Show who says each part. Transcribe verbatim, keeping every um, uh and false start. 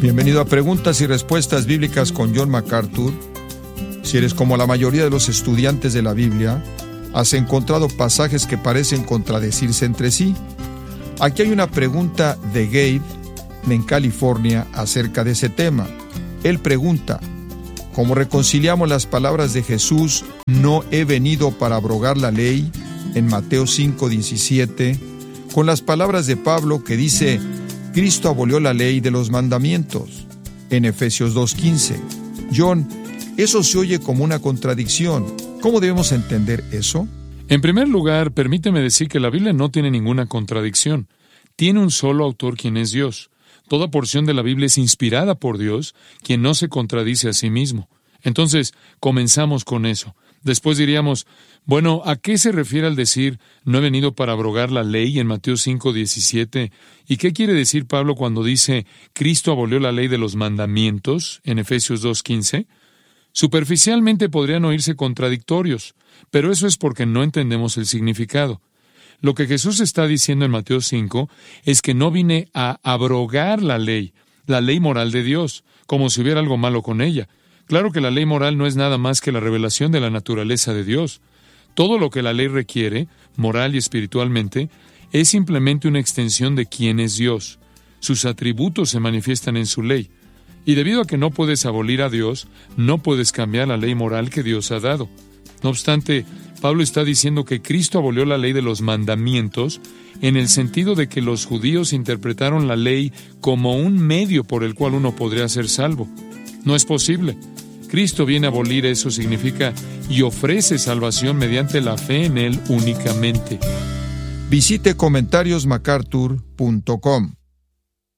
Speaker 1: Bienvenido a Preguntas y Respuestas Bíblicas con John MacArthur. Si eres como la mayoría de los estudiantes de la Biblia, has encontrado pasajes que parecen contradecirse entre sí. Aquí hay una pregunta de Gabe, en California, acerca de ese tema. Él pregunta: ¿cómo reconciliamos las palabras de Jesús, no he venido para abrogar la ley, en Mateo cinco diecisiete, con las palabras de Pablo que dice: Cristo abolió la ley de los mandamientos, en Efesios dos quince? John, eso se oye como una contradicción. ¿Cómo debemos entender eso?
Speaker 2: En primer lugar, permíteme decir que la Biblia no tiene ninguna contradicción. Tiene un solo autor, quien es Dios. Toda porción de la Biblia es inspirada por Dios, quien no se contradice a sí mismo. Entonces, comenzamos con eso. Después diríamos, bueno, ¿a qué se refiere al decir no he venido para abrogar la ley en Mateo cinco diecisiete? ¿Y qué quiere decir Pablo cuando dice Cristo abolió la ley de los mandamientos en Efesios dos quince? Superficialmente podrían oírse contradictorios, pero eso es porque no entendemos el significado. Lo que Jesús está diciendo en Mateo cinco es que no vine a abrogar la ley, la ley moral de Dios, como si hubiera algo malo con ella. Claro que la ley moral no es nada más que la revelación de la naturaleza de Dios. Todo lo que la ley requiere, moral y espiritualmente, es simplemente una extensión de quién es Dios. Sus atributos se manifiestan en su ley. Y debido a que no puedes abolir a Dios, no puedes cambiar la ley moral que Dios ha dado. No obstante, Pablo está diciendo que Cristo abolió la ley de los mandamientos en el sentido de que los judíos interpretaron la ley como un medio por el cual uno podría ser salvo. No es posible. Cristo viene a abolir eso, significa, y ofrece salvación mediante la fe en Él únicamente.
Speaker 1: Visite comentarios macarthur punto com.